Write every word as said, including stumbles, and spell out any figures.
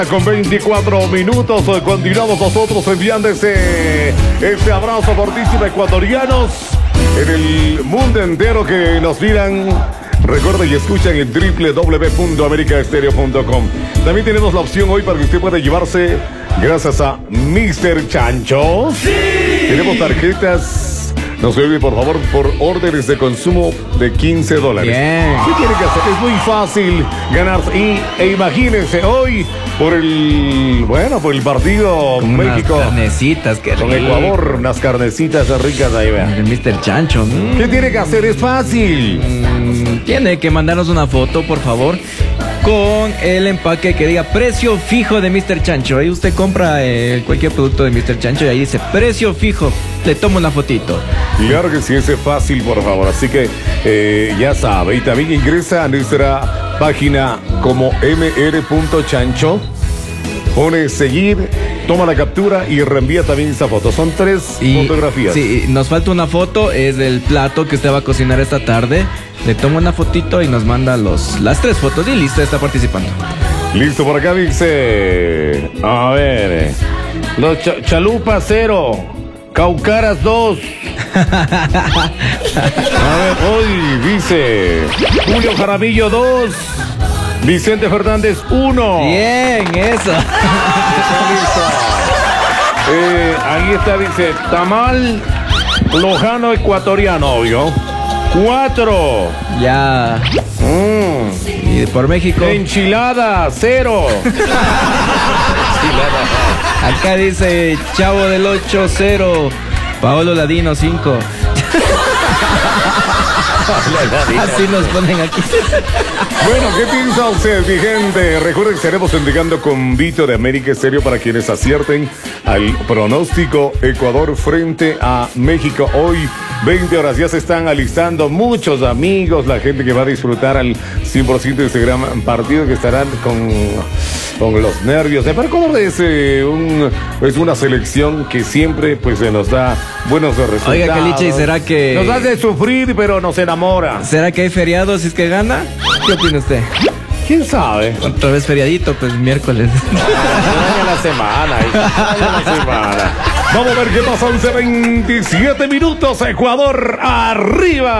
Con veinticuatro minutos continuamos nosotros enviando este, este abrazo fortísimo a ecuatorianos en el mundo entero que nos miran. Recuerden y escuchan en doble u doble u doble u punto america estéreo punto com. También tenemos la opción hoy para que usted pueda llevarse, gracias a mister Chancho. ¡Sí! Tenemos tarjetas. No se olvide, por favor, por órdenes de consumo de quince dólares. Bien. ¿Qué tiene que hacer? Es muy fácil ganarse. Y, e imagínense, hoy, por el, bueno, por el partido Con México. unas carnecitas, que Con Ecuador, unas carnecitas ricas ahí, vean. El mister Chancho. Mm. ¿Qué tiene que hacer? Es fácil. Mm, tiene que mandarnos una foto, por favor, con el empaque que diga precio fijo de mister Chancho. Ahí usted compra eh, cualquier producto de mister Chancho y ahí dice precio fijo. Le tomo una fotito. Claro que sí, ese es fácil, por favor. Así que eh, ya sabe. Y también ingresa a nuestra página como m r punto chancho. Pone seguir, toma la captura y reenvía también esa foto. Son tres Y, fotografías. Sí, nos falta una foto, es del plato que usted va a cocinar esta tarde. Le toma una fotito y nos manda los, las tres fotos y listo, está participando. Listo, por acá dice. A ver. Los ch chalupas cero. Caucaras dos. A ver, hoy dice. Julio Jaramillo dos. Vicente Fernández uno. Bien, eso. Eh, ahí está, dice, tamal lojano ecuatoriano, obvio. Cuatro. Ya. Mm. Y por México. Enchilada, cero. Acá dice Chavo del ocho, cero. Paolo Ladino, cinco. Así nos ponen aquí. Bueno, ¿qué piensa usted, mi gente? Recuerden que estaremos entregando con Vito de América Estéreo para quienes acierten al pronóstico Ecuador frente a México. Hoy, veinte horas, ya se están alistando muchos amigos, la gente que va a disfrutar al cien por ciento de este gran partido, que estarán con, con los nervios. El Ecuador es, eh, un, es una selección que siempre pues, se nos da buenos resultados. Oiga, Caliche, ¿y será que nos hace sufrir, pero nos enamora? ¿Será que hay feriado si es que gana? ¿Qué opina usted? ¿Quién sabe? Otra vez feriadito, pues miércoles. En la semana, en la semana. Vamos a ver qué pasa. once veintisiete minutos. Ecuador arriba.